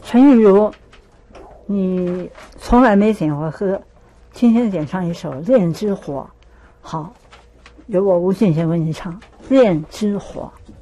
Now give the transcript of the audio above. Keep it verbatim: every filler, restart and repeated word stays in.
陈玉如，你从来没点过歌，今天点唱一首《恋之火》，好，由我吴俊贤为你唱《恋之火》。